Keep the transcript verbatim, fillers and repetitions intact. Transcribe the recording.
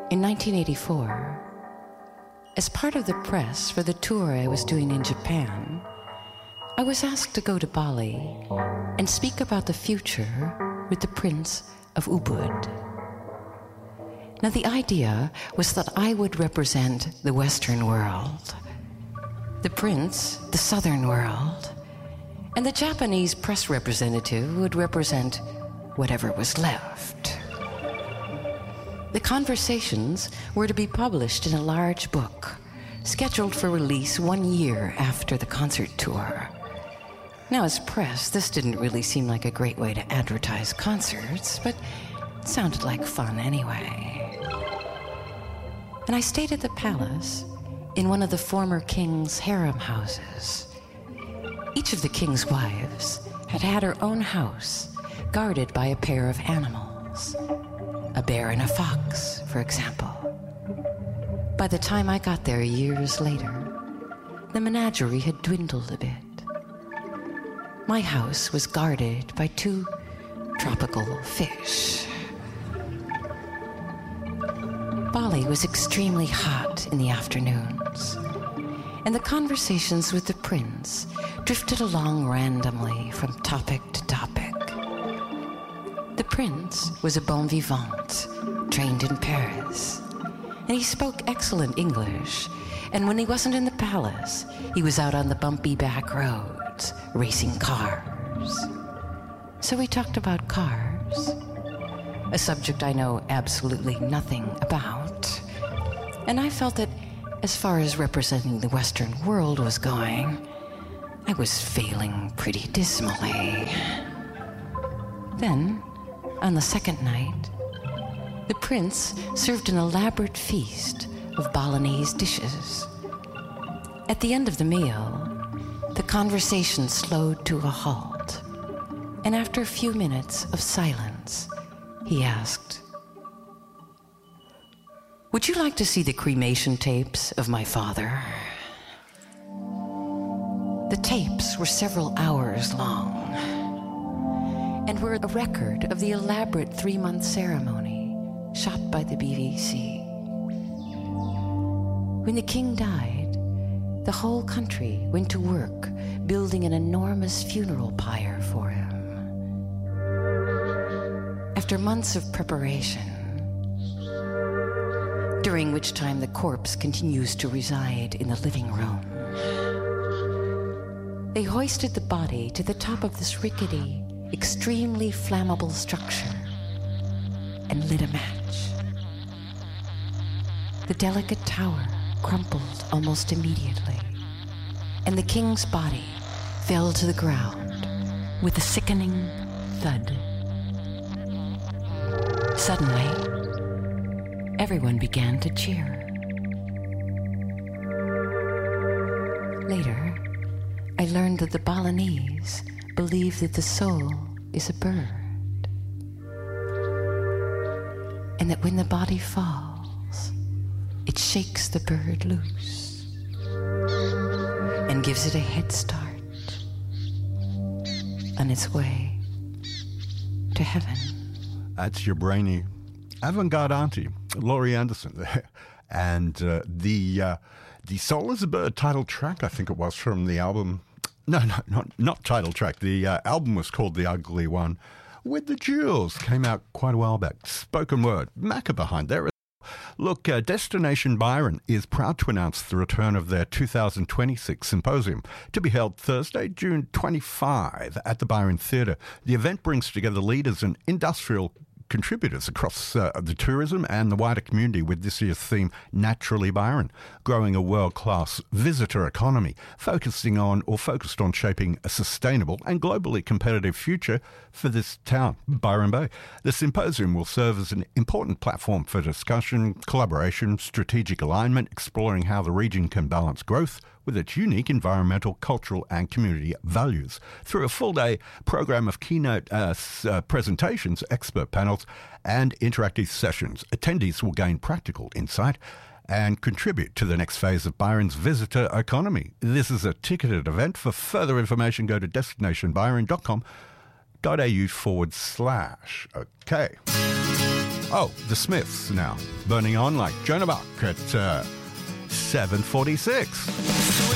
In nineteen eighty-four, as part of the press for the tour I was doing in Japan, I was asked to go to Bali and speak about the future with the Prince of Ubud. Now, the idea was that I would represent the Western world, the Prince, the Southern world, and the Japanese press representative would represent whatever was left. The conversations were to be published in a large book, scheduled for release one year after the concert tour. Now, as press, this didn't really seem like a great way to advertise concerts, but it sounded like fun anyway. And I stayed at the palace in one of the former king's harem houses. Each of the king's wives had had her own house, guarded by a pair of animals. A bear and a fox, for example. By the time I got there years later, the menagerie had dwindled a bit. My house was guarded by two tropical fish. Bali was extremely hot in the afternoons, and the conversations with the prince drifted along randomly from topic to topic. The prince was a bon vivant, trained in Paris, and he spoke excellent English, and when he wasn't in the palace, he was out on the bumpy back roads, racing cars. So we talked about cars, a subject I know absolutely nothing about, and I felt that as far as representing the Western world was going, I was failing pretty dismally. Then, on the second night, the prince served an elaborate feast of Balinese dishes. At the end of the meal, the conversation slowed to a halt, and after a few minutes of silence, he asked, "Would you like to see the cremation tapes of my father?" The tapes were several hours long and were a record of the elaborate three-month ceremony shot by the B B C. When the king died, the whole country went to work building an enormous funeral pyre for him. After months of preparation, during which time the corpse continues to reside in the living room, they hoisted the body to the top of this rickety, extremely flammable structure and lit a match. The delicate tower crumpled almost immediately, and the king's body fell to the ground with a sickening thud. Suddenly, everyone began to cheer. Later, I learned that the Balinese believe that the soul is a bird, and that when the body falls, it shakes the bird loose and gives it a head start on its way to heaven. That's your brainy avant-garde auntie, Laurie Anderson there. And uh, the uh, the Soul is a Bird title track, I think it was, from the album. No, no, not, not title track. The uh, album was called The Ugly One, with the Jewels. Came out quite a while back. Spoken word. Macca behind there. Look, uh, Destination Byron is proud to announce the return of their two thousand twenty-six symposium to be held Thursday, June twenty-fifth at the Byron Theatre. The event brings together leaders and industrial contributors across uh, the tourism and the wider community with this year's theme, Naturally Byron, growing a world-class visitor economy, focusing on or focused on shaping a sustainable and globally competitive future for this town, Byron Bay. The symposium will serve as an important platform for discussion, collaboration, strategic alignment, exploring how the region can balance growth with its unique environmental, cultural and community values through a full-day program of keynote uh, uh, presentations, expert panels and interactive sessions. Attendees will gain practical insight and contribute to the next phase of Byron's visitor economy. This is a ticketed event. For further information, go to destinationbyron.com.au forward slash. Okay. Oh, the Smiths now. Burning On like Joan of Arc at uh, seven forty-six.